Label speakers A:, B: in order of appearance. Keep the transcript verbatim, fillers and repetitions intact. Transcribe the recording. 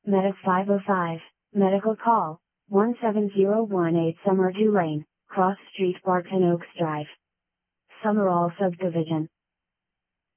A: Medic five oh five, Medical Call, one seven zero one eight Summerview Lane, Cross Street Barton Oaks Drive. Summerall Subdivision.